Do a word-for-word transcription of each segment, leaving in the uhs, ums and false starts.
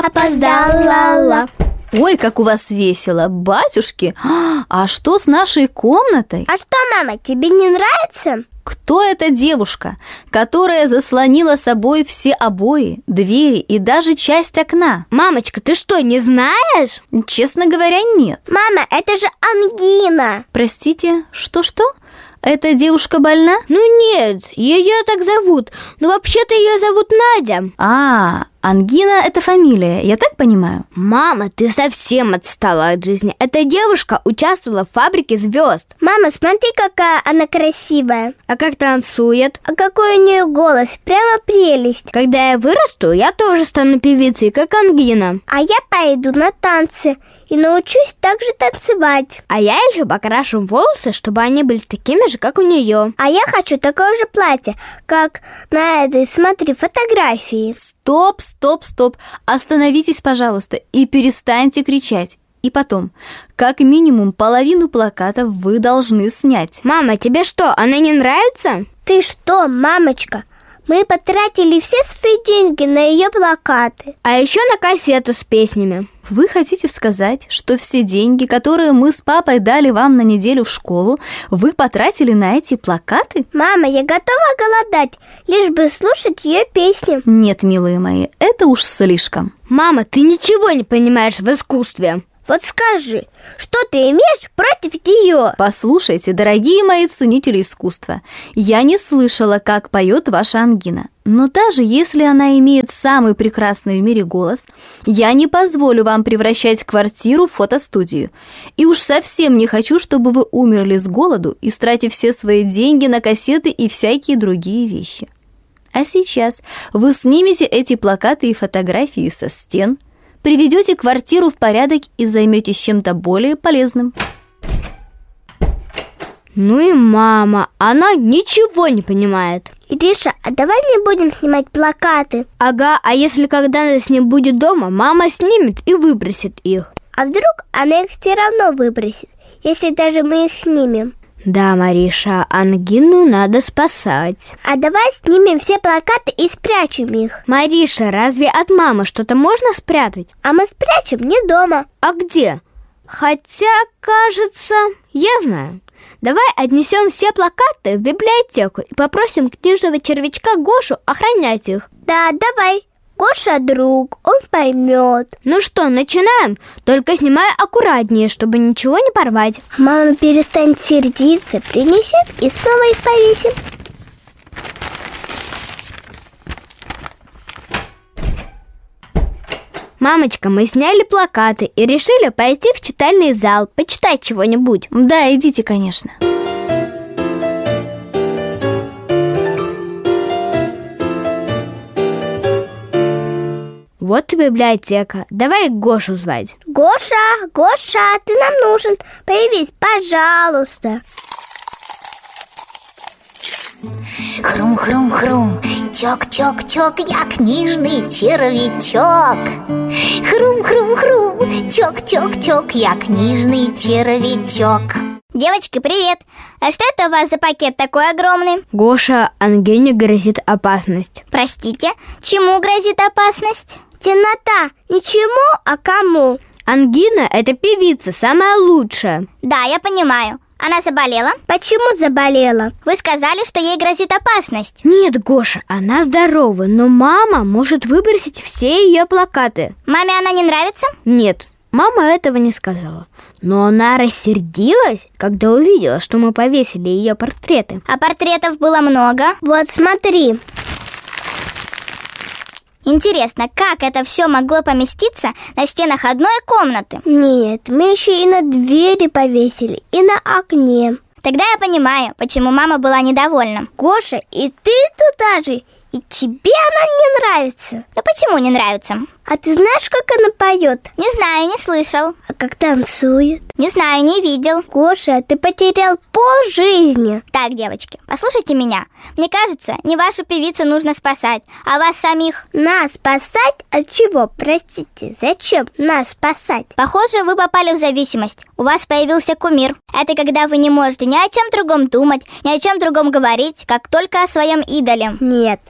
опоздала. Ой, как у вас весело, батюшки! А что с нашей комнатой? А что, мама, тебе не нравится? Кто эта девушка, которая заслонила собой все обои, двери и даже часть окна? Мамочка, ты что, не знаешь? Честно говоря, нет. Мама, это же ангина. Простите, что-что? Эта девушка больна? Ну нет, ее так зовут. Но вообще-то ее зовут Надя. А, ангина – это фамилия, я так понимаю? Мама, ты совсем отстала от жизни. Эта девушка участвовала в «Фабрике звезд». Мама, смотри, какая она красивая. А как танцует? А какой у нее голос, прямо прелесть. Когда я вырасту, я тоже стану певицей, как Ангина. А я пойду на танцы и научусь также танцевать. А я еще покрашу волосы, чтобы они были такими же, как у нее. А я хочу такое же платье, как на этой, смотри, фотографии. Стоп, стоп, стоп. Остановитесь, пожалуйста, и перестаньте кричать. И потом, как минимум половину плакатов вы должны снять. Мама, тебе что, она не нравится? Ты что, мамочка? Мы потратили все свои деньги на ее плакаты. А еще на кассету с песнями. Вы хотите сказать, что все деньги, которые мы с папой дали вам на неделю в школу, вы потратили на эти плакаты? Мама, я готова голодать, лишь бы слушать ее песни. Нет, милые мои, это уж слишком. Мама, ты ничего не понимаешь в искусстве. Вот скажи, что ты имеешь против нее? Послушайте, дорогие мои ценители искусства, я не слышала, как поет ваша ангина. Но даже если она имеет самый прекрасный в мире голос, я не позволю вам превращать квартиру в фотостудию. И уж совсем не хочу, чтобы вы умерли с голоду, истратив все свои деньги на кассеты и всякие другие вещи. А сейчас вы снимете эти плакаты и фотографии со стен, приведете квартиру в порядок и займетесь чем-то более полезным. Ну и мама, она ничего не понимает. Ириша, а давай не будем снимать плакаты? Ага, а если когда нас не будет дома, мама снимет и выбросит их. А вдруг она их все равно выбросит, если даже мы их снимем? Да, Мариша, ангину надо спасать. А давай снимем все плакаты и спрячем их. Мариша, разве от мамы что-то можно спрятать? А мы спрячем не дома. А где? Хотя, кажется, я знаю. Давай отнесем все плакаты в библиотеку и попросим книжного червячка Гошу охранять их. Да, давай. Гоша друг, он поймет. Ну что, начинаем? Только снимай аккуратнее, чтобы ничего не порвать. Мама перестанет сердиться, принесем и снова их повесим. Мамочка, мы сняли плакаты и решили пойти в читальный зал, почитать чего-нибудь. Да, идите, конечно. Вот и библиотека. Давай Гошу звать. Гоша, Гоша, ты нам нужен. Появись, пожалуйста. Хрум-хрум-хрум, чок-чок-чок, я книжный червячок. Хрум-хрум-хрум, чок-чок-чок, я книжный червячок. Девочки, привет! А что это у вас за пакет такой огромный? Гоша, ангине грозит опасность. Простите, чему грозит опасность? Темнота. Ничему, а кому? Ангина – это певица, самая лучшая. Да, я понимаю. Она заболела? Почему заболела? Вы сказали, что ей грозит опасность. Нет, Гоша, она здорова, но мама может выбросить все ее плакаты. Маме она не нравится? Нет, мама этого не сказала. Но она рассердилась, когда увидела, что мы повесили ее портреты. А портретов было много? Вот смотри. Интересно, как это все могло поместиться на стенах одной комнаты? Нет, мы еще и на двери повесили, и на окне. Тогда я понимаю, почему мама была недовольна. Гоша, и ты туда же? И тебе она не нравится? Ну почему не нравится? А ты знаешь, как она поет? Не знаю, не слышал. А как танцует? Не знаю, не видел. Гоша, ты потерял полжизни. Так, девочки, послушайте меня. Мне кажется, не вашу певицу нужно спасать, а вас самих. Нас спасать? От чего? Простите, зачем нас спасать? Похоже, вы попали в зависимость. У вас появился кумир. Это когда вы не можете ни о чем другом думать, ни о чем другом говорить, как только о своем идоле. Нет.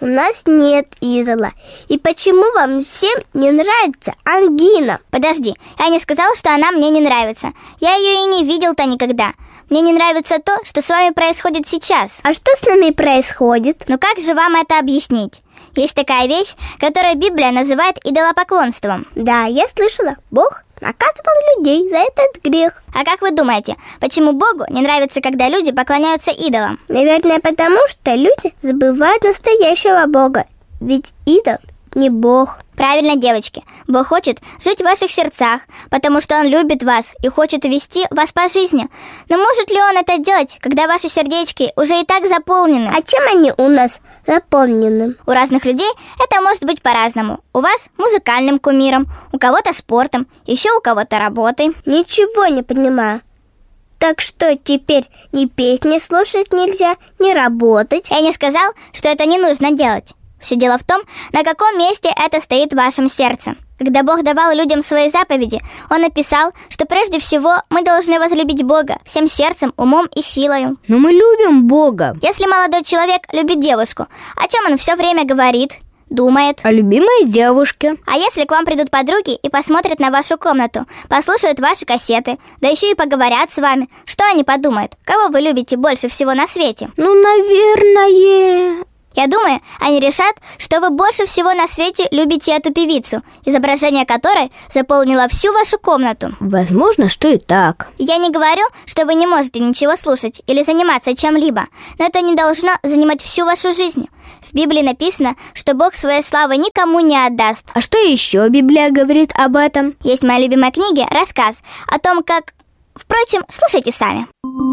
У нас нет идола. И почему вам всем не нравится ангина? Подожди, я не сказала, что она мне не нравится. Я ее и не видел-то никогда. Мне не нравится то, что с вами происходит сейчас. А что с нами происходит? Ну как же вам это объяснить? Есть такая вещь, которую Библия называет идолопоклонством. Да, я слышала. Бог наказывал людей за этот грех. А как вы думаете, почему Богу не нравится, когда люди поклоняются идолам? Наверное, потому что люди забывают настоящего Бога. Ведь идол не Бог. Правильно, девочки. Бог хочет жить в ваших сердцах, потому что Он любит вас и хочет вести вас по жизни. Но может ли Он это делать, когда ваши сердечки уже и так заполнены? А чем они у нас заполнены? У разных людей это может быть по-разному. У вас музыкальным кумиром, у кого-то спортом, еще у кого-то работой. Ничего не понимаю. Так что теперь ни песни слушать нельзя, ни работать? Я не сказал, что это не нужно делать. Все дело в том, на каком месте это стоит в вашем сердце. Когда Бог давал людям свои заповеди, Он написал, что прежде всего мы должны возлюбить Бога всем сердцем, умом и силою. Но мы любим Бога. Если молодой человек любит девушку, о чем он все время говорит, думает? О любимой девушке. А если к вам придут подруги и посмотрят на вашу комнату, послушают ваши кассеты, да еще и поговорят с вами, что они подумают? Кого вы любите больше всего на свете? Ну, наверное... Я думаю, они решат, что вы больше всего на свете любите эту певицу, изображение которой заполнило всю вашу комнату. Возможно, что и так. Я не говорю, что вы не можете ничего слушать или заниматься чем-либо, но это не должно занимать всю вашу жизнь. В Библии написано, что Бог своей славы никому не отдаст. А что еще Библия говорит об этом? Есть в моей любимой книге рассказ о том, как... Впрочем, слушайте сами.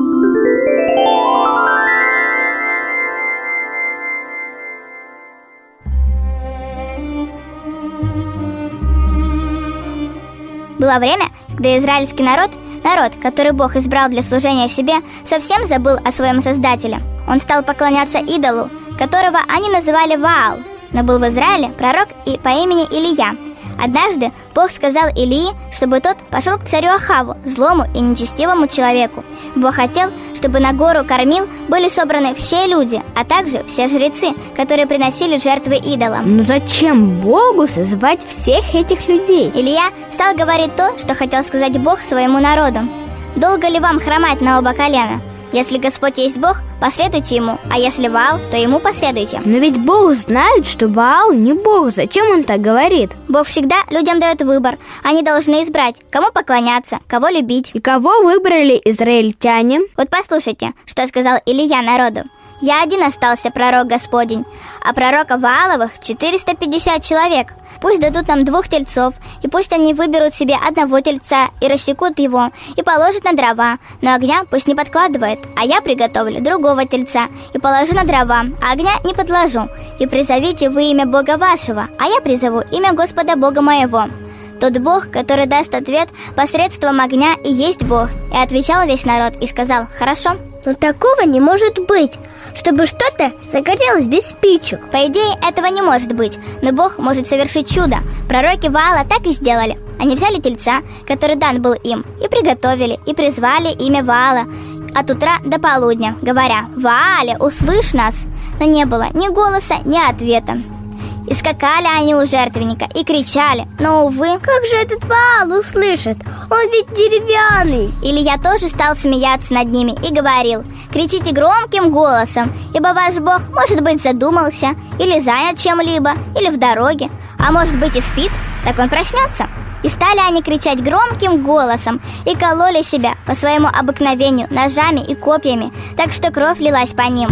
Было время, когда израильский народ, народ, который Бог избрал для служения себе, совсем забыл о своем Создателе. Он стал поклоняться идолу, которого они называли Ваал. Но был в Израиле пророк и по имени Илия. Однажды Бог сказал Илии, чтобы тот пошел к царю Ахаву, злому и нечестивому человеку. Бог хотел, чтобы на гору Кормил были собраны все люди, а также все жрецы, которые приносили жертвы идолам. Но зачем Богу созвать всех этих людей? Илия стал говорить то, что хотел сказать Бог своему народу. «Долго ли вам хромать на оба колена? Если Господь есть Бог, последуйте Ему, а если Ваал, то Ему последуйте». Но ведь Бог знает, что Ваал не Бог. Зачем Он так говорит? Бог всегда людям дает выбор. Они должны избрать, кому поклоняться, кого любить. И кого выбрали израильтяне? Вот послушайте, что сказал Илия народу. «Я один остался, пророк Господень, а пророков Вааловых четыреста пятьдесят человек. Пусть дадут нам двух тельцов, и пусть они выберут себе одного тельца и рассекут его, и положат на дрова, но огня пусть не подкладывает, а я приготовлю другого тельца, и положу на дрова, а огня не подложу, и призовите вы имя Бога вашего, а я призову имя Господа Бога моего». Тот Бог, который даст ответ посредством огня, и есть Бог. И отвечал весь народ и сказал: «Хорошо». Но такого не может быть, чтобы что-то загорелось без спичек. По идее, этого не может быть, но Бог может совершить чудо. Пророки Ваала так и сделали. Они взяли тельца, который дан был им, и приготовили, и призвали имя Ваала от утра до полудня, говоря: «Ваале, услышь нас!» Но не было ни голоса, ни ответа. И скакали они у жертвенника и кричали, но, увы... Как же этот Ваал услышит? Он ведь деревянный. Илья тоже стал смеяться над ними и говорил: «Кричите громким голосом, ибо ваш Бог, может быть, задумался, или занят чем-либо, или в дороге, а может быть и спит, так он проснется». И стали они кричать громким голосом и кололи себя по своему обыкновению ножами и копьями, так что кровь лилась по ним.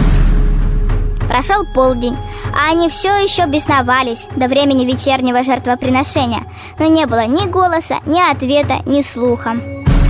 Прошел полдень, а они все еще бесновались до времени вечернего жертвоприношения, но не было ни голоса, ни ответа, ни слуха.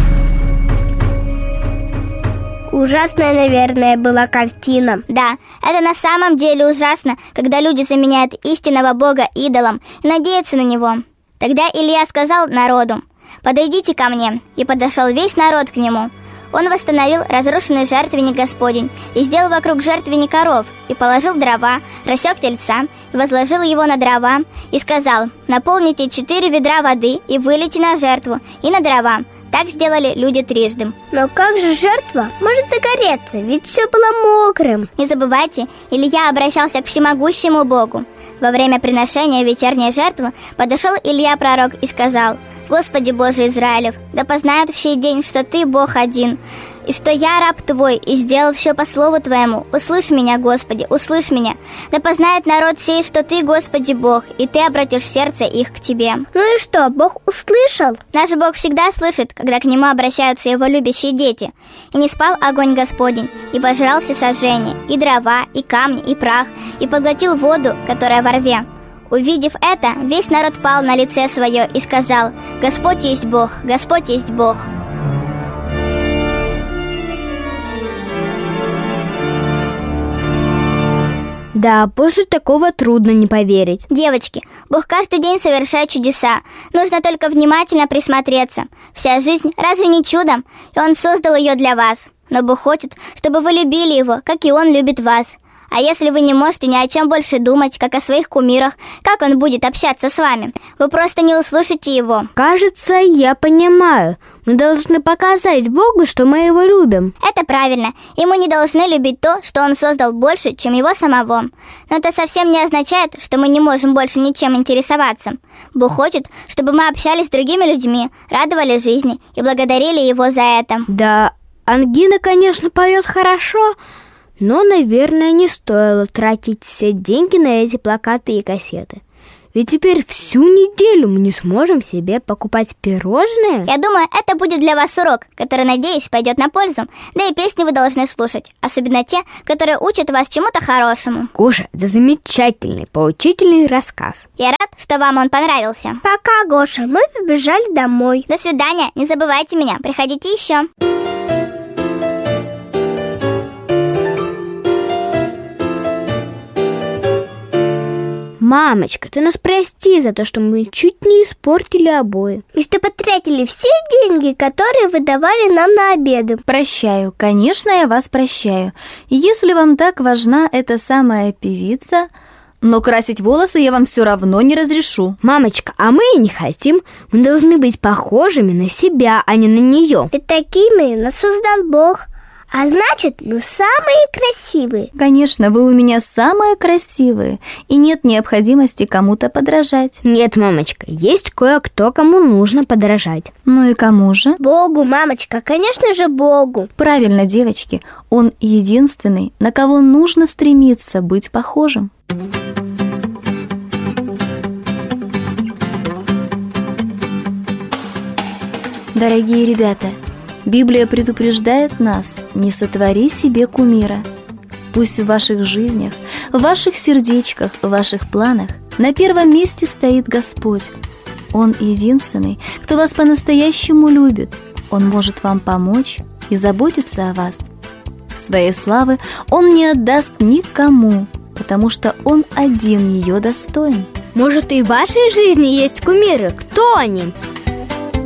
Ужасная, наверное, была картина. Да, это на самом деле ужасно, когда люди заменяют истинного Бога идолом и надеются на него. Тогда Илья сказал народу: «Подойдите ко мне», и подошел весь народ к нему. Он восстановил разрушенный жертвенник Господень и сделал вокруг жертвенника ров, и положил дрова, рассек тельца, и возложил его на дрова, и сказал: «Наполните четыре ведра воды и вылейте на жертву и на дрова, Так сделали люди трижды. Но как же жертва может загореться? Ведь все было мокрым. Не забывайте, Илья обращался к всемогущему Богу. Во время приношения вечерней жертвы подошел Илья пророк и сказал: «Господи Боже Израилев, да познают в сей день, что Ты Бог один, и что я раб Твой, и сделал все по слову Твоему. Услышь меня, Господи, услышь меня. Да познает народ сей, что Ты, Господи Бог, и Ты обратишь сердце их к Тебе». Ну и что, Бог услышал? Наш Бог всегда слышит, когда к Нему обращаются Его любящие дети. И не спал огонь Господень, и пожрал все сожжения, и дрова, и камни, и прах, и поглотил воду, которая во рве. Увидев это, весь народ пал на лице свое и сказал: «Господь есть Бог, Господь есть Бог». Да, после такого трудно не поверить. Девочки, Бог каждый день совершает чудеса. Нужно только внимательно присмотреться. Вся жизнь разве не чудо? И Он создал ее для вас. Но Бог хочет, чтобы вы любили Его, как и Он любит вас. А если вы не можете ни о чем больше думать, как о своих кумирах, как Он будет общаться с вами? Вы просто не услышите Его. Кажется, я понимаю. Мы должны показать Богу, что мы Его любим. Это правильно. И мы не должны любить то, что Он создал больше, чем Его самого. Но это совсем не означает, что мы не можем больше ничем интересоваться. Бог хочет, чтобы мы общались с другими людьми, радовали жизни и благодарили Его за это. Да, Ангина, конечно, поет хорошо, но, наверное, не стоило тратить все деньги на эти плакаты и кассеты. Ведь теперь всю неделю мы не сможем себе покупать пирожные. Я думаю, это будет для вас урок, который, надеюсь, пойдет на пользу. Да и песни вы должны слушать, особенно те, которые учат вас чему-то хорошему. Гоша, это замечательный, поучительный рассказ. Я рад, что вам он понравился. Пока, Гоша, мы побежали домой. До свидания, не забывайте меня, приходите еще. Мамочка, ты нас прости за то, что мы чуть не испортили обои. И что потратили все деньги, которые вы давали нам на обеды. Прощаю, конечно, я вас прощаю. Если вам так важна эта самая певица, но красить волосы я вам все равно не разрешу. Мамочка, а мы и не хотим. Мы должны быть похожими на себя, а не на нее. И такими нас создал Бог. А значит, мы самые красивые. Конечно, вы у меня самые красивые, и нет необходимости кому-то подражать. Нет, мамочка, есть кое-кто, кому нужно подражать. Ну и кому же? Богу, мамочка, конечно же, Богу. Правильно, девочки, Он единственный, на кого нужно стремиться быть похожим. Дорогие ребята, Библия предупреждает нас: не сотвори себе кумира. Пусть в ваших жизнях, в ваших сердечках, в ваших планах на первом месте стоит Господь. Он единственный, кто вас по-настоящему любит. Он может вам помочь и заботиться о вас. Своей славы Он не отдаст никому, потому что Он один ее достоин. Может, и в вашей жизни есть кумиры? Кто они?